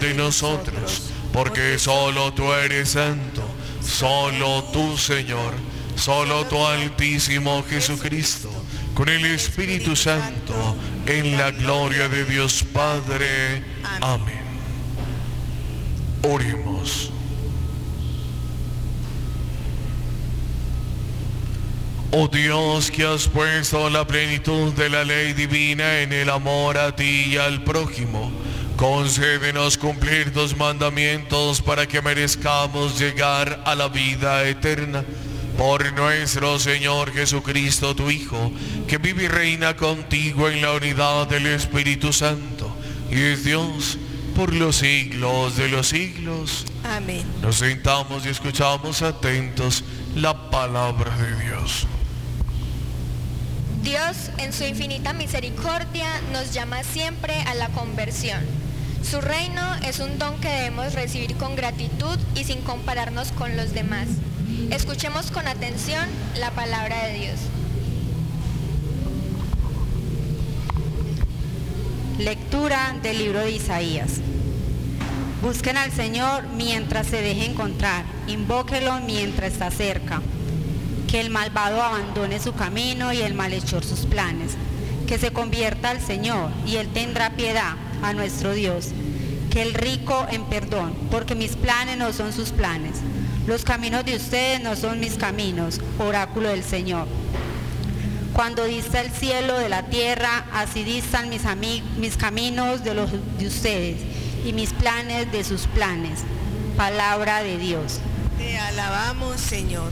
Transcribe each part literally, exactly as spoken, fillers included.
de nosotros, porque solo tú eres santo, solo tú, Señor, solo tú, Altísimo Jesucristo, con el Espíritu Santo, en la gloria de Dios Padre. Amén. Oremos. Oh Dios, que has puesto la plenitud de la ley divina en el amor a ti y al prójimo, concédenos cumplir tus mandamientos para que merezcamos llegar a la vida eterna. Por nuestro Señor Jesucristo, tu Hijo, que vive y reina contigo en la unidad del Espíritu Santo, y es Dios por los siglos de los siglos. Amén. Nos sentamos y escuchamos atentos la palabra de Dios. Dios, en su infinita misericordia, nos llama siempre a la conversión. Su reino es un don que debemos recibir con gratitud y sin compararnos con los demás. Escuchemos con atención la palabra de Dios. Lectura del libro de Isaías. Busquen al Señor mientras se deje encontrar, invóquelo mientras está cerca. Que el malvado abandone su camino y el malhechor sus planes. Que se convierta al Señor y Él tendrá piedad, a nuestro Dios. Que el rico en perdón, porque mis planes no son sus planes. Los caminos de ustedes no son mis caminos, oráculo del Señor. Cuando dista el cielo de la tierra, así distan mis, mis caminos de los de ustedes y mis planes de sus planes. Palabra de Dios. Te alabamos, Señor.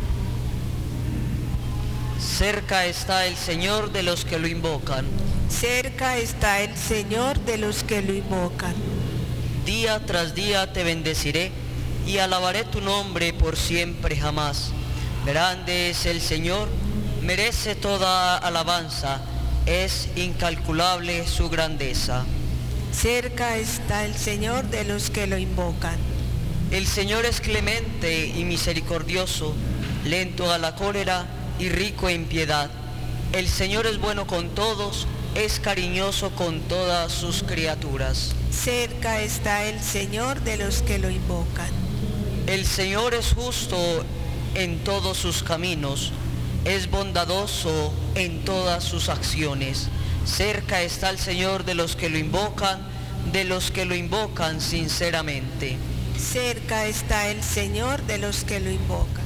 Cerca está el Señor de los que lo invocan. Cerca está el Señor de los que lo invocan. Día tras día te bendeciré y alabaré tu nombre por siempre jamás. Grande es el Señor, merece toda alabanza, es incalculable su grandeza. Cerca está el Señor de los que lo invocan. El Señor es clemente y misericordioso, lento a la cólera y rico en piedad. El Señor es bueno con todos, es cariñoso con todas sus criaturas. Cerca está el Señor de los que lo invocan. El Señor es justo en todos sus caminos, es bondadoso en todas sus acciones. Cerca está el Señor de los que lo invocan, de los que lo invocan sinceramente. Cerca está el Señor de los que lo invocan.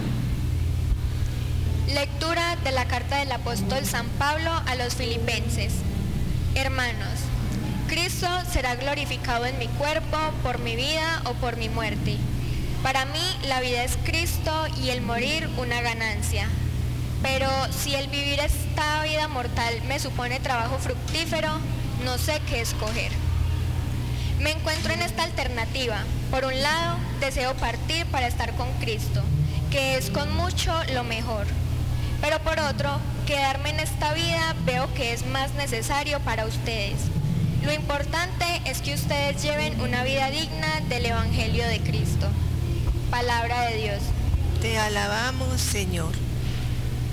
Lectura de la carta del apóstol San Pablo a los Filipenses. Hermanos, Cristo será glorificado en mi cuerpo por mi vida o por mi muerte. Para mí la vida es Cristo y el morir una ganancia. Pero si el vivir esta vida mortal me supone trabajo fructífero, no sé qué escoger. Me encuentro en esta alternativa. Por un lado, deseo partir para estar con Cristo, que es con mucho lo mejor. Pero por otro, quedarme en esta vida veo que es más necesario para ustedes. Lo importante es que ustedes lleven una vida digna del Evangelio de Cristo. Palabra de Dios. Te alabamos, Señor.